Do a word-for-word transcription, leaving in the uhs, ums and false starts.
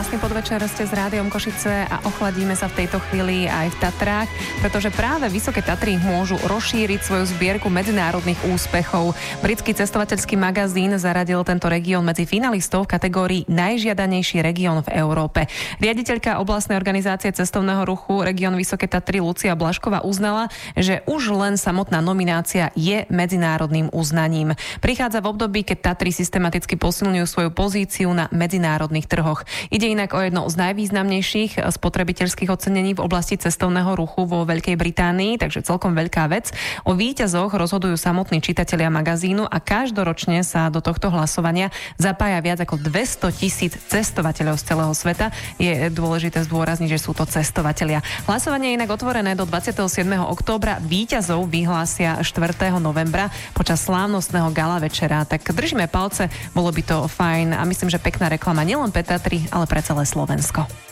Krásny podvečer, ste s Rádiom Košice a ochladíme sa v tejto chvíli aj v Tatrách, pretože práve Vysoké Tatry môžu rozšíriť svoju zbierku medzinárodných úspechov. Britský cestovateľský magazín zaradil tento región medzi finalistov v kategórii Najžiadanejší región v Európe. Riaditeľka oblastnej organizácie cestovného ruchu región Vysoké Tatry Lucia Blašková uznala, že už len samotná nominácia je medzinárodným uznaním. Prichádza v období, keď Tatry systematicky posilňujú svoju pozíciu na medzinárodných trhoch. Ide inak o jedno z najvýznamnejších spotrebiteľských ocenení v oblasti cestovného ruchu vo Veľkej Británii, takže celkom veľká vec. O víťazoch rozhodujú samotní čitatelia magazínu a každoročne sa do tohto hlasovania zapája viac ako dvesto tisíc cestovateľov z celého sveta. Je dôležité zdôrazniť, že sú to cestovatelia. Hlasovanie je inak otvorené do dvadsiateho siedmeho októbra. Víťazov vyhlásia štvrtého novembra počas slávnostného gala večera. Tak držíme palce, bolo by to fajn a myslím, že pekná reklama nielen pre Tatry, ale pre celé Slovensko.